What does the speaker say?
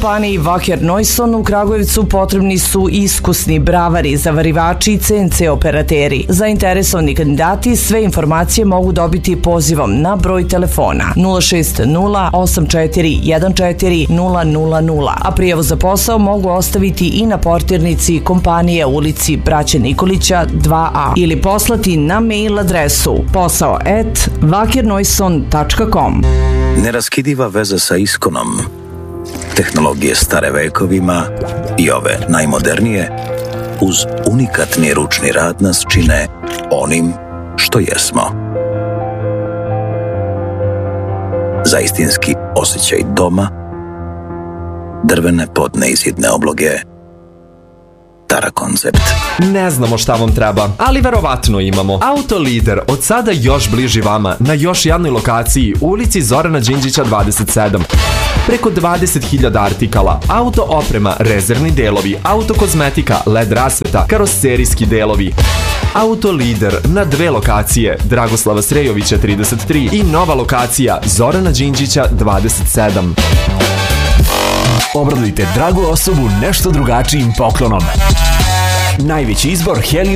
kompaniji Wacker Neuson u Kragujevcu potrebni su iskusni bravari, zavarivači i CNC operateri. Zainteresovani kandidati sve informacije mogu dobiti pozivom na broj telefona 060 84 14 000, a prijavu za posao mogu ostaviti i na portirnici kompanije u ulici Braće Nikolića 2A ili poslati na mail adresu posao@wackerneuson.com. Neraskidiva veza sa iskonom. Tehnologije stare vekovima i ove najmodernije uz unikatni ručni rad nas čine onim što jesmo. Za istinski osjećaj doma, drvene podneizidne obloge, Tara Koncept. Ne znamo šta vam treba, ali verovatno imamo. Autolider od sada još bliži vama na još jednoj lokaciji u ulici Zorana Đinđića 27. Preko 20.000 artikala, auto oprema, rezervni delovi, auto kozmetika, LED rasveta, karoserijski delovi. Autolider na dve lokacije, Dragoslava Srejovića 33 i nova lokacija Zorana Đinđića 27. Obradujte dragu osobu nešto drugačijim poklonom. Najveći izbor Helium